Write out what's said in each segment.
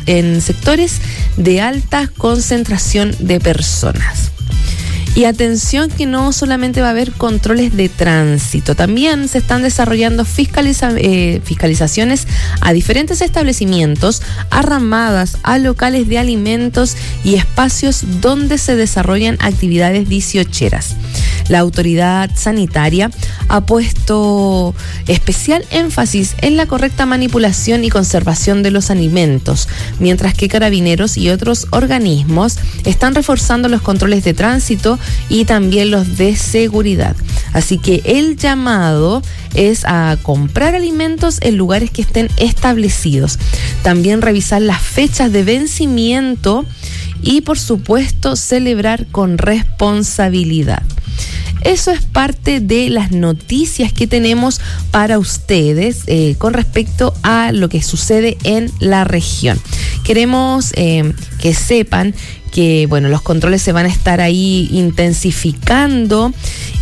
en sectores de alta concentración de personas. Y atención que no solamente va a haber controles de tránsito, también se están desarrollando fiscalizaciones a diferentes establecimientos, a ramadas, a locales de alimentos y espacios donde se desarrollan actividades diciocheras. La autoridad sanitaria ha puesto especial énfasis en la correcta manipulación y conservación de los alimentos, mientras que Carabineros y otros organismos están reforzando los controles de tránsito y también los de seguridad. Así que el llamado es a comprar alimentos en lugares que estén establecidos. También revisar las fechas de vencimiento y, por supuesto, celebrar con responsabilidad. Eso es parte de las noticias que tenemos para ustedes con respecto a lo que sucede en la región. Queremos que sepan que los controles se van a estar ahí intensificando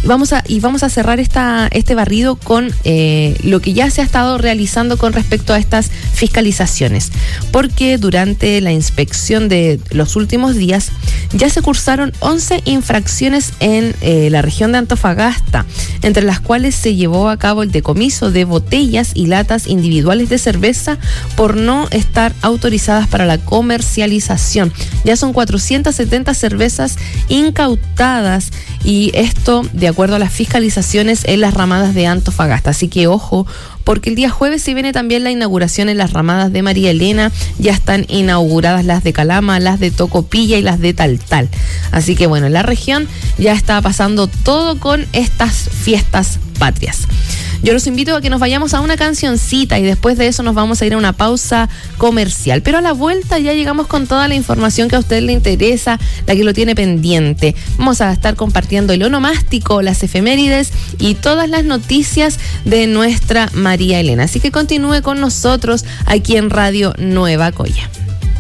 y vamos a cerrar este barrido con lo que ya se ha estado realizando con respecto a estas fiscalizaciones, porque durante la inspección de los últimos días ya se cursaron 11 infracciones en la región de Antofagasta, entre las cuales se llevó a cabo el decomiso de botellas y latas individuales de cerveza por no estar autorizadas para la comercialización. Ya son 470 cervezas incautadas, y esto de acuerdo a las fiscalizaciones en las ramadas de Antofagasta. Así que ojo, porque el día jueves se viene también la inauguración en las ramadas de María Elena. Ya están inauguradas las de Calama, las de Tocopilla y las de Taltal. Así que en la región ya está pasando todo con estas fiestas patrias. Yo los invito a que nos vayamos a una cancioncita y después de eso nos vamos a ir a una pausa comercial. Pero a la vuelta ya llegamos con toda la información que a usted le interesa, la que lo tiene pendiente. Vamos a estar compartiendo el onomástico, las efemérides y todas las noticias de nuestra María Elena. Así que continúe con nosotros aquí en Radio Nueva Coya.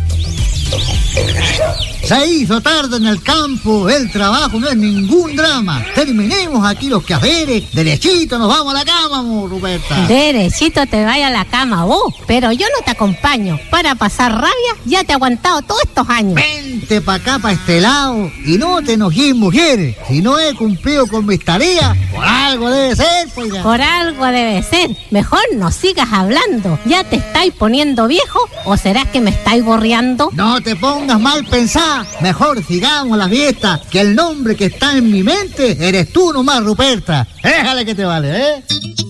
Se hizo tarde en el campo, el trabajo no es ningún drama. Terminemos aquí los quehaceres, derechito nos vamos a la cama, Ruperta. Derechito te vaya a la cama vos, pero yo no te acompaño. Para pasar rabia ya te he aguantado todos estos años. Vente pa' acá, pa' este lado, y no te enojes, mujer. Si no he cumplido con mis tareas, por algo debe ser, pues ya. Por algo debe ser. Mejor no sigas hablando. ¿Ya te estáis poniendo viejo o será que me estáis borreando? No te pongas mal pensada. Mejor sigamos la fiesta, que el nombre que está en mi mente eres tú nomás, Ruperta. Déjale que te vale, ¿eh?